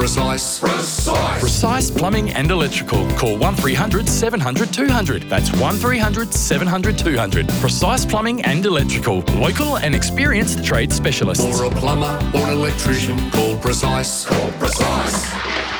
Precise Plumbing and Electrical. Call 1300 700 200. That's 1300 700 200. Precise Plumbing and Electrical. Local and experienced trade specialists. For a plumber or an electrician, call Precise. Call Precise.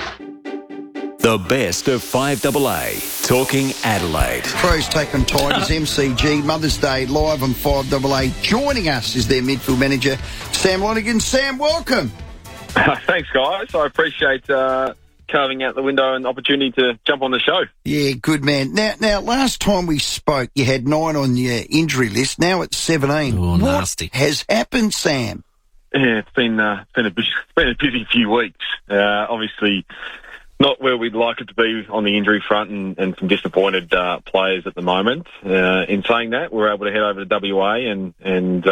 The best of 5AA. Talking Adelaide. Crows take on Tigers, MCG, Mother's Day, live on 5AA. Joining us is their midfield manager, Sam Lonergan. Sam, welcome. Thanks, guys. I appreciate carving out the window and opportunity to jump on the show. Yeah, good man. Now, last time we spoke, you had 9 on your injury list. Now it's 17. Oh, nasty. What has happened, Sam? Yeah, it's been a busy few weeks. Obviously, not where we'd like it to be on the injury front, and some disappointed players at the moment. In saying that, we're able to head over to WA and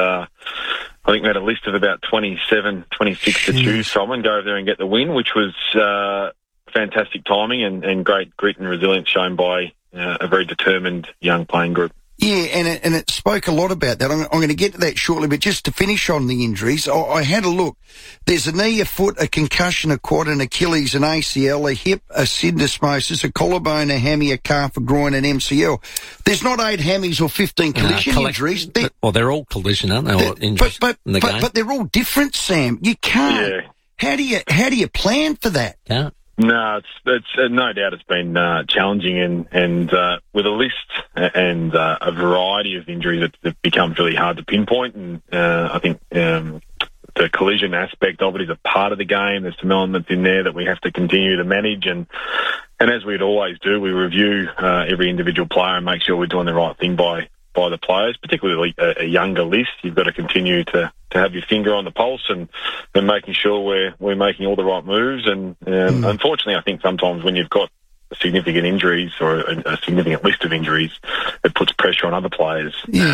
I think we had a list of about 26 to choose from and go over there and get the win, which was fantastic timing and great grit and resilience shown by a very determined young playing group. Yeah, and it spoke a lot about that. I'm going to get to that shortly, but just to finish on the injuries, I had a look. There's a knee, a foot, a concussion, a quad, an Achilles, an ACL, a hip, a syndesmosis, a collarbone, a hammy, a calf, a groin, an MCL. There's not 8 hammies or 15 collision injuries. They're all collision, aren't they? Or injuries in the game. But they're all different, Sam. You can't. Yeah. How do you plan for that? Can't. No, it's no doubt it's been challenging and with a list and a variety of injuries, it becomes really hard to pinpoint. And I think the collision aspect of it is a part of the game. There's some elements in there that we have to continue to manage, and as we'd always do, we review every individual player and make sure we're doing the right thing by the players, particularly a younger list. You've got to continue to have your finger on the pulse and making sure we're making all the right moves. And unfortunately, I think sometimes when you've got significant injuries or a significant list of injuries, it puts pressure on other players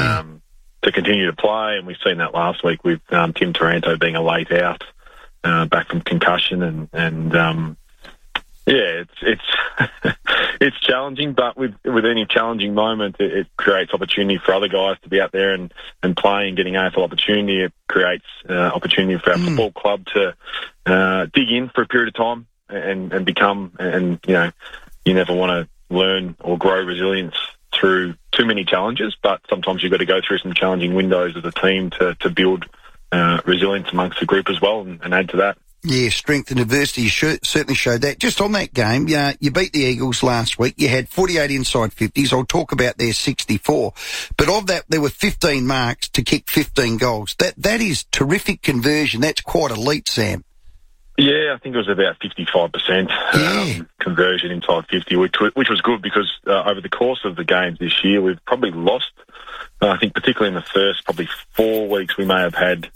to continue to play. And we've seen that last week with Tim Taranto being a late out back from concussion and yeah, it's challenging, but with any challenging moment, it creates opportunity for other guys to be out there and play and getting AFL opportunity. It creates opportunity for our football club to dig in for a period of time and become, and you never want to learn or grow resilience through too many challenges, but sometimes you've got to go through some challenging windows as a team to build resilience amongst the group as well and add to that. Yeah, strength and adversity, you certainly showed that. Just on that game, you beat the Eagles last week. You had 48 inside 50s. I'll talk about their 64. But of that, there were 15 marks to kick 15 goals. That is terrific conversion. That's quite elite, Sam. Yeah, I think it was about 55% conversion inside 50, which was good because over the course of the games this year, we've probably lost, I think particularly in the first probably 4 weeks, we may have had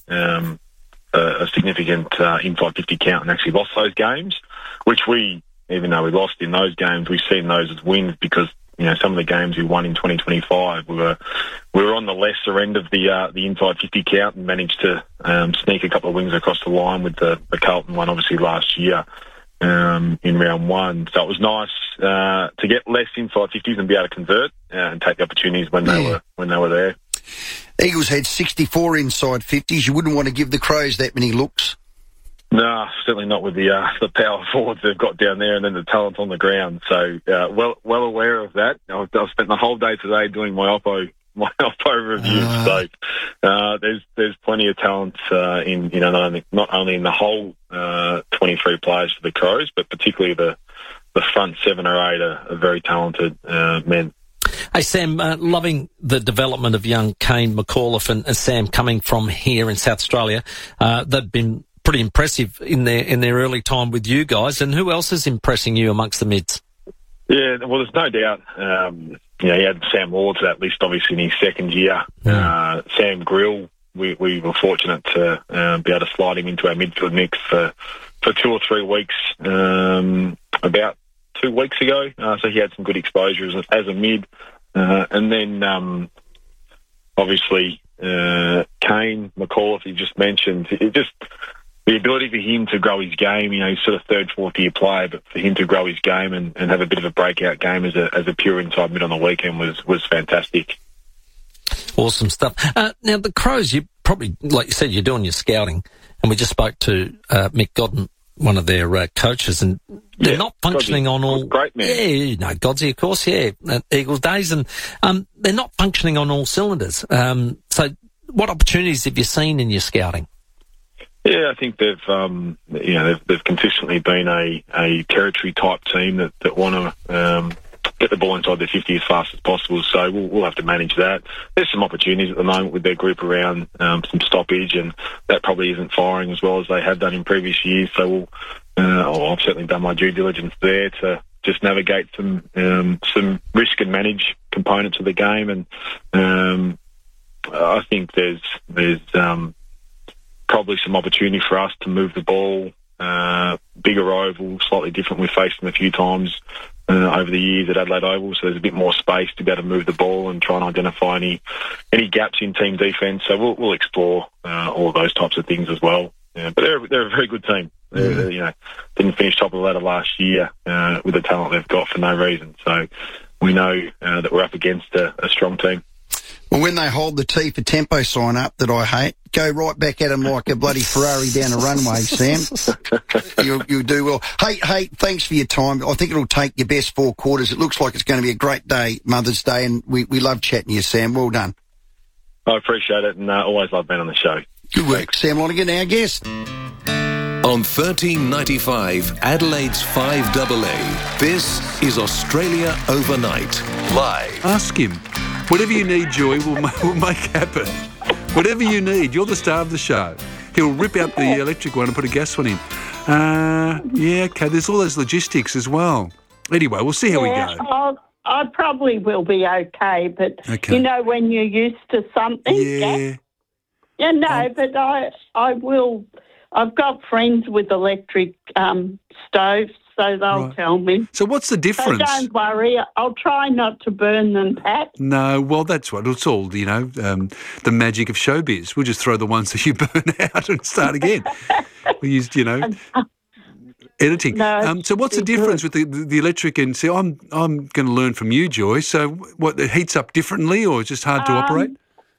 a significant inside 50 count and actually lost those games, which even though we lost in those games, we've seen those as wins because, some of the games we won in 2025, we were on the lesser end of the inside 50 count and managed to sneak a couple of wins across the line with the Carlton one, obviously, last year in round 1. So it was nice to get less inside 50s and be able to convert and take the opportunities when they were there. Eagles had 64 inside 50s. You wouldn't want to give the Crows that many looks. No, certainly not with the power forwards they've got down there and then the talent on the ground. So well aware of that. I've spent the whole day today doing my Oppo review. So there's plenty of talent in not only in the whole 23 players for the Crows, but particularly the front 7 or 8 are very talented men. Hey, Sam, loving the development of young Kane, McAuliffe and Sam coming from here in South Australia. They've been pretty impressive in their early time with you guys. And who else is impressing you amongst the mids? Yeah, well, there's no doubt. He had Sam Ward to that list, obviously, in his second year. Sam Grill, we were fortunate to be able to slide him into our midfield mix for 2 or 3 weeks about 2 weeks ago. So he had some good exposure as a mid. And then, obviously, Kane, McAuliffe, you just mentioned, the ability for him to grow his game, he's sort of 3rd, 4th year player, but for him to grow his game and have a bit of a breakout game as a pure inside mid on the weekend was fantastic. Awesome stuff. Now, the Crows, you probably, like you said, you're doing your scouting, and we just spoke to Mick Godden one of their coaches, and they're not functioning on all. Great man. Yeah, you know, Godsey, of course, yeah, Eagles days, and they're not functioning on all cylinders. So, what opportunities have you seen in your scouting? Yeah, I think they've consistently been a territory type team that want to get the ball inside their 50 as fast as possible. So we'll have to manage that. There's some opportunities at the moment with their group around some stoppage, and that probably isn't firing as well as they have done in previous years. So I've certainly done my due diligence there to just navigate some risk and manage components of the game. And I think there's probably some opportunity for us to move the ball, bigger oval, slightly different. We've faced them a few times over the years at Adelaide Oval, so there's a bit more space to be able to move the ball and try and identify any gaps in team defence. So we'll explore all of those types of things as well. But they're a very good team. They didn't finish top of the ladder last year with the talent they've got for no reason. So we know that we're up against a strong team. Well, when they hold the T for tempo sign up that I hate, go right back at them like a bloody Ferrari down a runway, Sam. You'll do well. Hey, thanks for your time. I think it'll take your best 4 quarters. It looks like it's going to be a great day, Mother's Day, and we love chatting to you, Sam. Well done. I appreciate it, and always love being on the show. Good work. Sam Lonergan, our guest. On 1395 Adelaide's 5AA, this is Australia Overnight. Live. Ask him. Whatever you need, Joy, we'll make happen. Whatever you need. You're the star of the show. He'll rip out the electric one and put a gas one in. Yeah, okay. There's all those logistics as well. Anyway, we'll see how we go. I probably will be okay, but you know when you're used to something. Yeah. Yeah, no, but I will. I've got friends with electric stoves, so they'll tell me. So what's the difference? So don't worry. I'll try not to burn them, Pat. No, well, that's what it's all, the magic of showbiz. We'll just throw the ones that you burn out and start again. We used, editing. No, so what's the difference with the electric and, see, I'm going to learn from you, Joy. So what, it heats up differently or it's just hard to operate?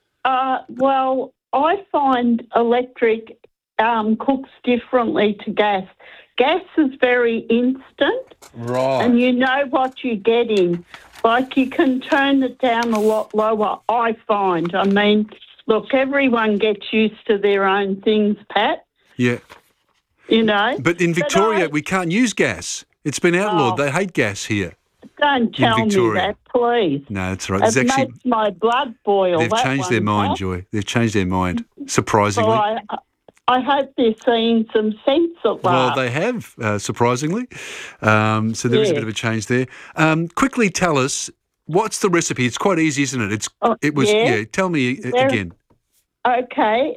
Well, I find electric cooks differently to gas. Gas is very instant. Right. And you know what you're getting. Like, you can turn it down a lot lower, I find. I mean, look, everyone gets used to their own things, Pat. Yeah. You know? But in Victoria, we can't use gas. It's been outlawed. They hate gas here. Don't tell me that, please. No, that's right. It makes my blood boil. They've changed their mind, Joy. They've changed their mind, surprisingly. Well, I hope they're seeing some sense at last. Well, they have, surprisingly. So there is a bit of a change there. Quickly tell us, what's the recipe? It's quite easy, isn't it? Tell me again. Okay,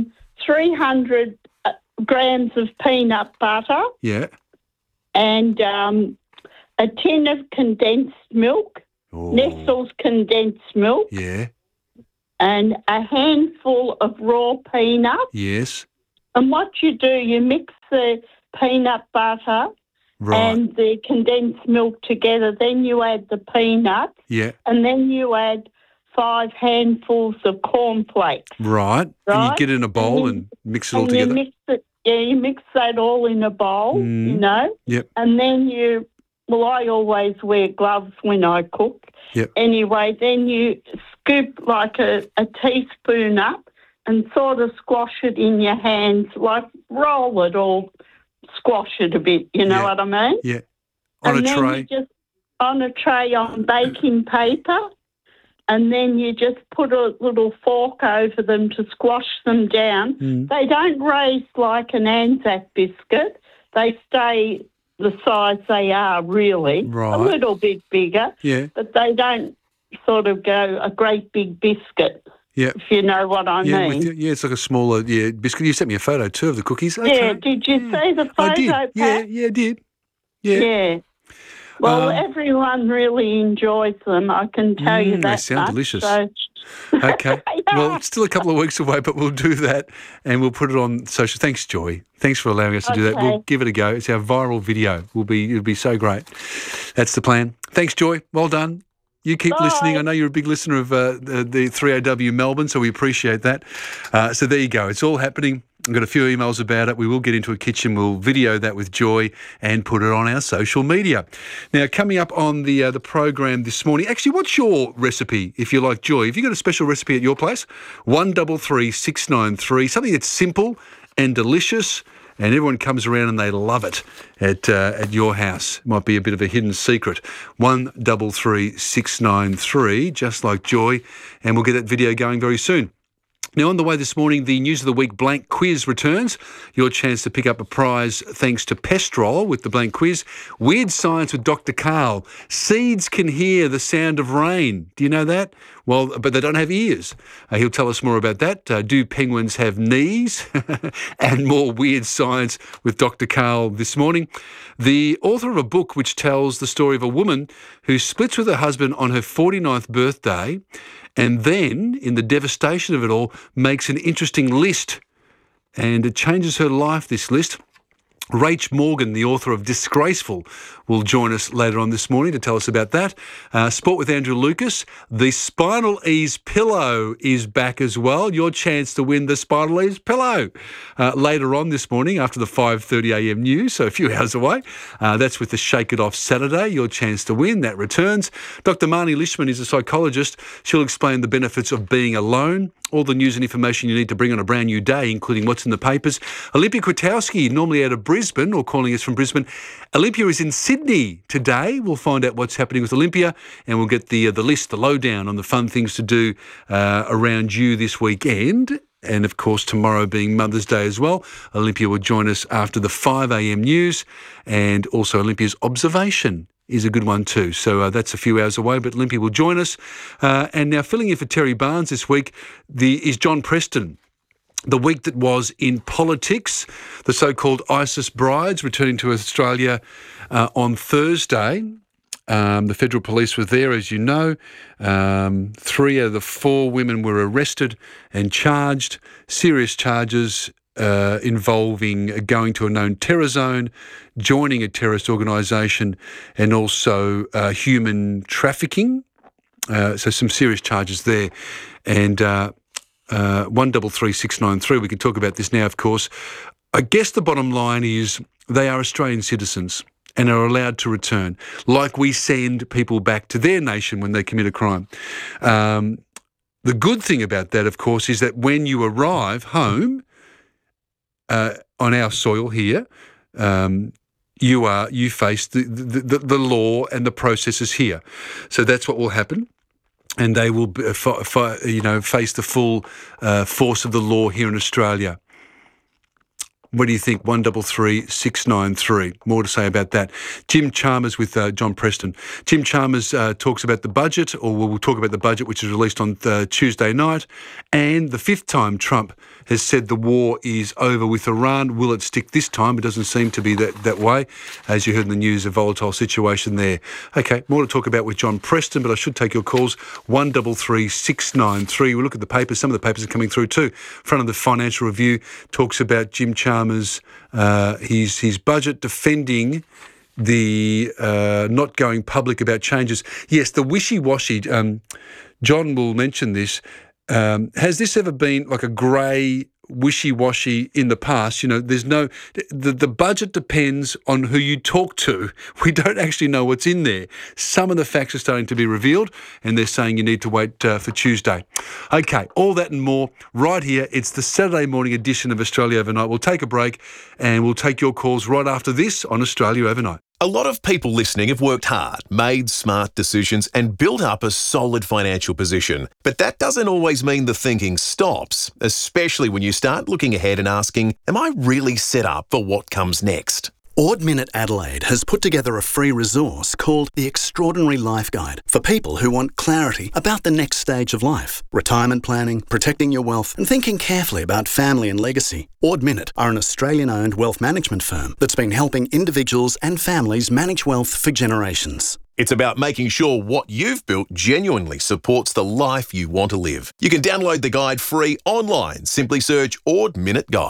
300 grams of peanut butter. Yeah. And a tin of condensed milk, Nestle's condensed milk. Yeah. And a handful of raw peanuts. Yes. And what you do, you mix the peanut butter and the condensed milk together. Then you add the peanuts. Yeah. And then you add 5 handfuls of cornflakes. Right. And you get it in a bowl and mix it all together. You mix that all in a bowl, Yep. And then I always wear gloves when I cook. Yep. Anyway, then you scoop like a teaspoon up and sort of squash it in your hands, like roll it or squash it a bit, you know what I mean? Yeah. On a tray? On a tray on baking paper, and then you just put a little fork over them to squash them down. They don't raise like an Anzac biscuit. They stay the size they are, really. Right. A little bit bigger. Yeah. But they don't sort of go a great big biscuit. Yeah. If you know what I mean. It's like a smaller biscuit. You sent me a photo too of the cookies. Okay. Yeah, did you see the photo, I did. Pat? I did. Yeah. Yeah. Well, everyone really enjoys them, I can tell you that. They sound delicious. So. Okay. Well, it's still a couple of weeks away, but we'll do that and we'll put it on social. Thanks, Joy. Thanks for allowing us to do that. We'll give it a go. It's our viral video. It'll be so great. That's the plan. Thanks, Joy. Well done. You keep listening. I know you're a big listener of the 3AW Melbourne, so we appreciate that. So there you go. It's all happening I've got a few emails about it. We will get into a kitchen. We'll video that with Joy and put it on our social media. Now, coming up on the program this morning, actually, what's your recipe, if you like, Joy? Have you got a special recipe at your place? 133 693, something that's simple and delicious, and everyone comes around and they love it at your house. Might be a bit of a hidden secret. 133 693, just like Joy, and we'll get that video going very soon. Now, on the way this morning, the News of the Week blank quiz returns. Your chance to pick up a prize thanks to Pestrol with the blank quiz. Weird Science with Dr. Karl. Seeds can hear the sound of rain. Do you know that? Well, but they don't have ears. He'll tell us more about that. Do penguins have knees? And more Weird Science with Dr. Karl this morning. The author of a book which tells the story of a woman who splits with her husband on her 49th birthday, and then, in the devastation of it all, makes an interesting list. And it changes her life, this list. Rach Morgan, the author of Disgraceful, will join us later on this morning to tell us about that. Sport with Andrew Lucas. The Spinal Ease pillow is back as well. Your chance to win the Spinal Ease pillow later on this morning after the 5:30am news, so a few hours away. That's with the Shake It Off Saturday. Your chance to win. That returns. Dr. Marnie Lishman is a psychologist. She'll explain the benefits of being alone. All the news and information you need to bring on a brand new day, including what's in the papers. Olympia Kwiatkowski, normally out of Brisbane, or calling us from Brisbane. Olympia is in Sydney today. We'll find out what's happening with Olympia, and we'll get the list, the lowdown on the fun things to do around you this weekend. And, of course, tomorrow being Mother's Day as well. Olympia will join us after the 5am news, and also Olympia's observation is a good one too. So that's a few hours away, but Olympia will join us. And now filling in for Terry Barnes this week is John Preston. The week that was in politics, the so-called ISIS brides returning to Australia on Thursday. The Federal Police were there, as you know. 3 out of the 4 women were arrested and charged. Serious charges involving going to a known terror zone, joining a terrorist organisation, and also human trafficking. So some serious charges there. And 133 693, we can talk about this now, of course. I guess the bottom line is they are Australian citizens and are allowed to return, like we send people back to their nation when they commit a crime. The good thing about that, of course, is that when you arrive home on our soil here, you face the law and the processes here. So that's what will happen. And they will face the full force of the law here in Australia. What do you think? 133 693. More to say about that. Jim Chalmers with John Preston. Jim Chalmers talks about the budget, or we'll talk about the budget, which is released on Tuesday night. And the 5th time Trump has said the war is over with Iran. Will it stick this time? It doesn't seem to be that way. As you heard in the news, a volatile situation there. Okay, more to talk about with John Preston, but I should take your calls. 133 693. We'll look at the papers. Some of the papers are coming through too. Front of the Financial Review talks about Jim Chalmers, his budget, defending the not going public about changes. Yes, the wishy-washy. John will mention this. Has this ever been like a grey wishy-washy in the past? You know, there's no... The budget depends on who you talk to. We don't actually know what's in there. Some of the facts are starting to be revealed, and they're saying you need to wait for Tuesday. Okay, all that and more right here. It's the Saturday morning edition of Australia Overnight. We'll take a break, and we'll take your calls right after this on Australia Overnight. A lot of people listening have worked hard, made smart decisions, and built up a solid financial position. But that doesn't always mean the thinking stops, especially when you start looking ahead and asking, am I really set up for what comes next? Ord Minnett Adelaide has put together a free resource called The Extraordinary Life Guide for people who want clarity about the next stage of life, retirement planning, protecting your wealth, and thinking carefully about family and legacy. Ord Minnett are an Australian-owned wealth management firm that's been helping individuals and families manage wealth for generations. It's about making sure what you've built genuinely supports the life you want to live. You can download the guide free online. Simply search Ord Minnett Guide.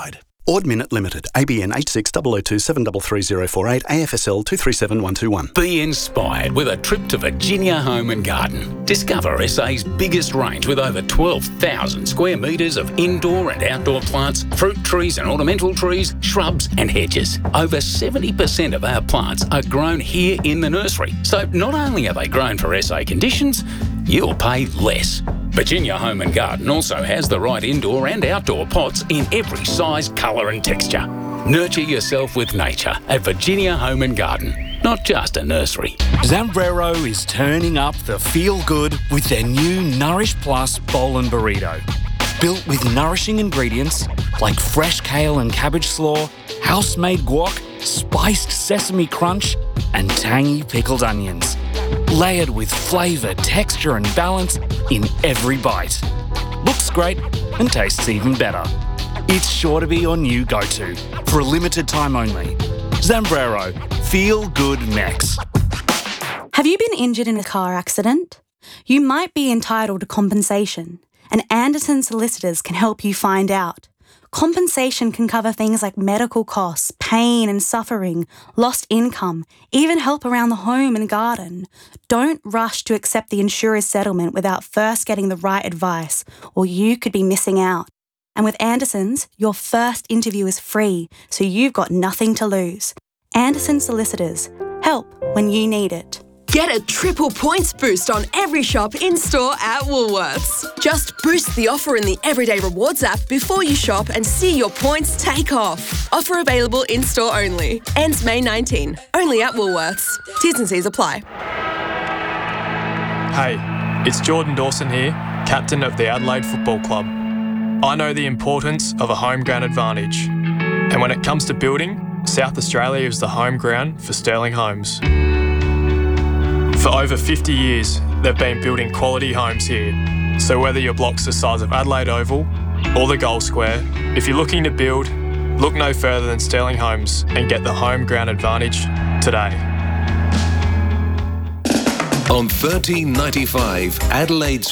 Ord Minute Limited, ABN 860027 733 AFSL 237121. Be inspired with a trip to Virginia Home and Garden. Discover SA's biggest range with over 12,000 square metres of indoor and outdoor plants, fruit trees and ornamental trees, shrubs and hedges. Over 70% of our plants are grown here in the nursery. So not only are they grown for SA conditions, you'll pay less. Virginia Home and Garden also has the right indoor and outdoor pots in every size, colour and texture. Nurture yourself with nature at Virginia Home and Garden, not just a nursery. Zambrero is turning up the feel-good with their new Nourish Plus Bowl and Burrito. Built with nourishing ingredients like fresh kale and cabbage slaw, house-made guac, spiced sesame crunch and tangy pickled onions. Layered with flavour, texture and balance in every bite. Looks great and tastes even better. It's sure to be your new go-to for a limited time only. Zambrero, feel good Mex. Have you been injured in a car accident? You might be entitled to compensation, and Anderson Solicitors can help you find out. Compensation can cover things like medical costs, pain and suffering, lost income, even help around the home and garden. Don't rush to accept the insurer's settlement without first getting the right advice, or you could be missing out. And with Anderson's, your first interview is free, so you've got nothing to lose. Anderson Solicitors. Help when you need it. Get a triple points boost on every shop in-store at Woolworths. Just boost the offer in the Everyday Rewards app before you shop and see your points take off. Offer available in-store only. Ends May 19. Only at Woolworths. T's and C's apply. Hey, it's Jordan Dawson here, captain of the Adelaide Football Club. I know the importance of a home ground advantage. And when it comes to building, South Australia is the home ground for Sterling Homes. For over 50 years, they've been building quality homes here. So whether your block's the size of Adelaide Oval or the Gold Square, if you're looking to build, look no further than Sterling Homes and get the home ground advantage today. On 1395 Adelaide's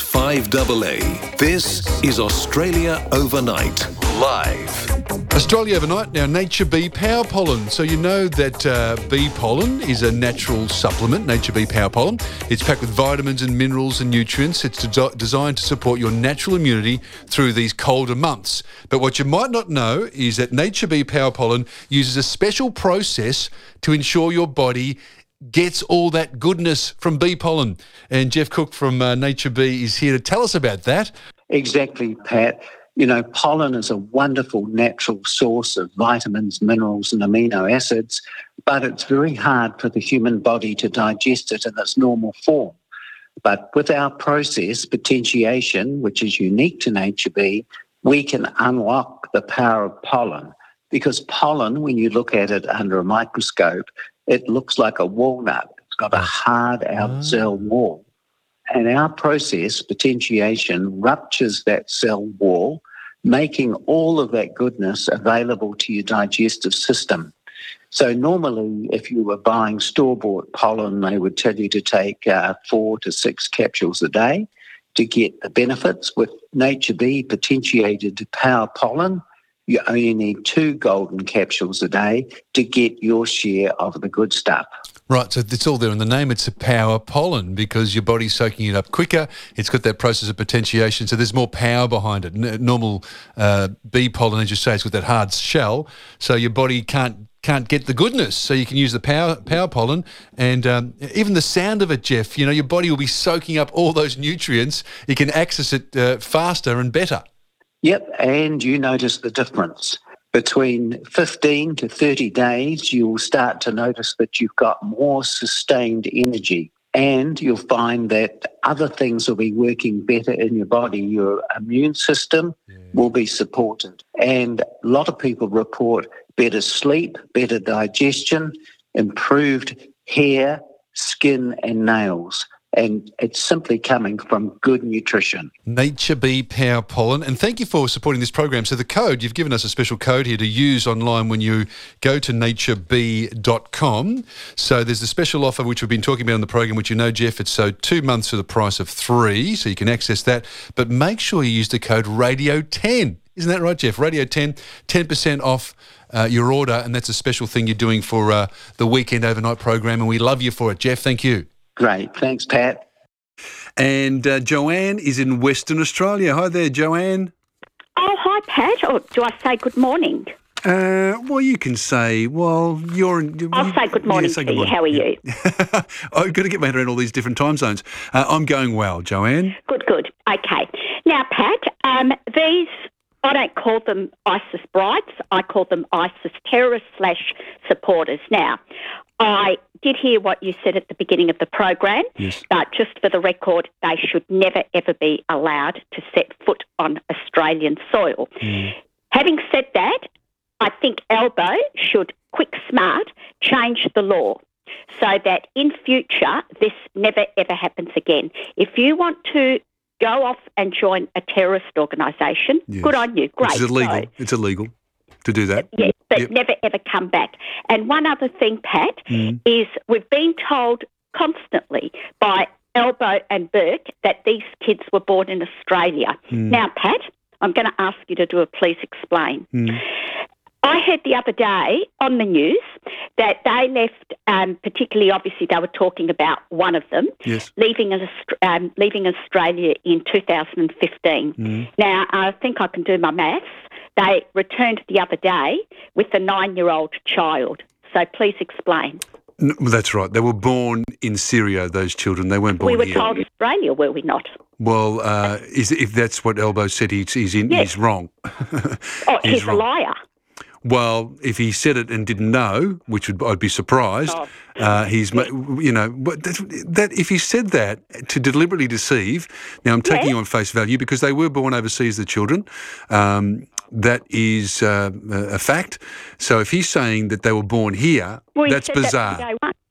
5AA, this is Australia Overnight, live. Australia Overnight, now Nature Bee Power Pollen. So you know that bee pollen is a natural supplement, Nature Bee Power Pollen. It's packed with vitamins and minerals and nutrients. It's designed to support your natural immunity through these colder months. But what you might not know is that Nature Bee Power Pollen uses a special process to ensure your body gets all that goodness from bee pollen. And Jeff Cook from Nature Bee is here to tell us about that. Exactly, Pat. You know, pollen is a wonderful natural source of vitamins, minerals and amino acids, but it's very hard for the human body to digest it in its normal form. But with our process, potentiation, which is unique to Nature Bee, we can unlock the power of pollen. Because pollen, when you look at it under a microscope, it looks like a walnut. It's got a hard outer cell wall. And our process, potentiation, ruptures that cell wall, making all of that goodness available to your digestive system. So normally, if you were buying store-bought pollen, they would tell you to take 4 to 6 capsules a day to get the benefits. With Nature Bee potentiated power pollen, you only need 2 golden capsules a day to get your share of the good stuff. Right, so it's all there in the name. It's a power pollen because your body's soaking it up quicker. It's got that process of potentiation, so there's more power behind it. Normal bee pollen, as you say, it's got that hard shell, so your body can't get the goodness. So you can use the power pollen, and even the sound of it, Jeff, you know, your body will be soaking up all those nutrients. You can access it faster and better. Yep, and you notice the difference. Between 15 to 30 days, you'll start to notice that you've got more sustained energy, and you'll find that other things will be working better in your body. Your immune system will be supported. And a lot of people report better sleep, better digestion, improved hair, skin and nails. and it's simply coming from good nutrition. Nature Bee Power Pollen. And thank you for supporting this program. So the code, you've given us a special code here to use online when you go to naturebee.com. So there's a special offer which we've been talking about on the program, which you know, Jeff, it's 2 months for the price of 3, so you can access that. But make sure you use the code RADIO10. Isn't that right, Jeff? Radio 10, 10% off your order, and that's a special thing you're doing for the Weekend Overnight program, and we love you for it. Jeff, thank you. Great. Thanks, Pat. And Joanne is in Western Australia. Hi there, Joanne. Oh, hi, Pat. Or do I say good morning? Well, you can say, I'll say good morning to you. How are you? I've got to get my head around all these different time zones. I'm going well, Joanne. Good. Okay. Now, Pat, these... I don't call them ISIS brides. I call them ISIS terrorists/supporters. Now, I did hear what you said at the beginning of the program, yes. But just for the record, they should never, ever be allowed to set foot on Australian soil. Having said that, I think Albo should, quick smart, change the law so that in future this never, ever happens again. If you want to go off and join a terrorist organisation, yes. Good on you, great. It's illegal. It's illegal to do that. Yes, but never ever come back. And one other thing, Pat, is we've been told constantly by Albo and Burke that these kids were born in Australia. Now, Pat, I'm going to ask you to do a please explain. I heard the other day on the news that they left, particularly obviously they were talking about one of them, yes. leaving Australia in 2015. Now, I think I can do my maths. They returned the other day with a 9-year-old child. So please explain. No, that's right. They were born in Syria, those children. They weren't born here. We were told Australia, were we not? Well, if that's what Albo said he's wrong. He's a liar. Well, if he said it and didn't know, which I'd be surprised, that if he said that to deliberately deceive, now I'm taking you on face value because they were born overseas, the children. That is a fact. So if he's saying that they were born here, that's bizarre.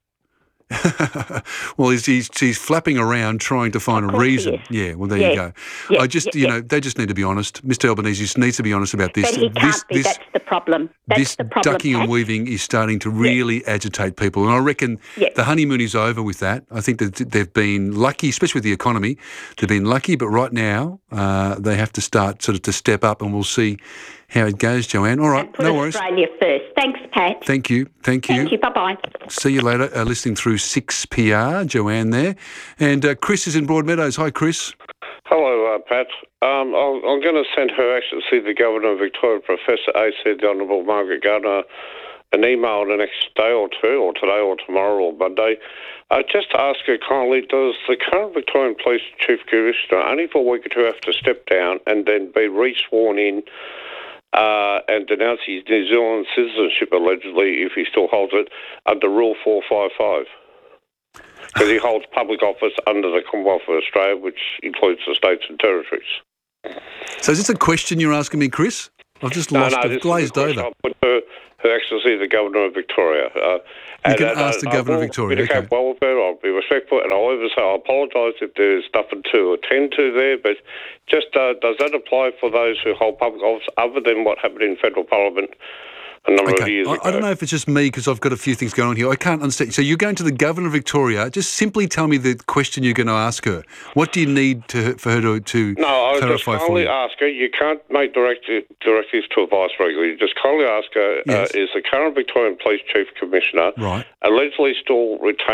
Well, he's flapping around trying to find a reason. Yeah, well, there you go. I just, they just need to be honest. Mr. Albanese just needs to be honest about this. But he can't be. That's the problem. This ducking and weaving is starting to really agitate people. And I reckon the honeymoon is over with that. I think that they've been lucky, especially with the economy. They've been lucky, but right now they have to start sort of to step up, and we'll see how it goes, Joanne. All right, no worries. Australia first. Thanks, Pat. Thank you. Thank you. Bye-bye. See you later. Listening through 6PR, Joanne there. And Chris is in Broadmeadows. Hi, Chris. Hello, Pat. I'm going to send Her Excellency the Governor of Victoria, Professor A.C. the Honourable Margaret Gardner, an email in the next day or two, or today or tomorrow or Monday. Just to ask her kindly, does the current Victorian Police Chief Commissioner only for a week or two have to step down and then be re-sworn in and denounce his New Zealand citizenship, allegedly, if he still holds it, under Rule 455? Because he holds public office under the Commonwealth of Australia, which includes the states and territories. So is this a question you're asking me, Chris? I've just lost it, glazed over. I'll put Her Excellency the Governor of Victoria. You can ask the Governor of Victoria. Okay. Well with her, I'll be respectful, and I'll ever say I apologise if there's nothing to attend to there, but just does that apply for those who hold public office other than what happened in federal parliament a number of years ago? I don't know if it's just me because I've got a few things going on here. I can't understand. So you're going to the Governor of Victoria. Just simply tell me the question you're going to ask her. What do you need for her to No, I clarify just kindly ask her. You can't make directives to a vice regular. You just kindly ask her, is the current Victorian Police Chief Commissioner allegedly still retained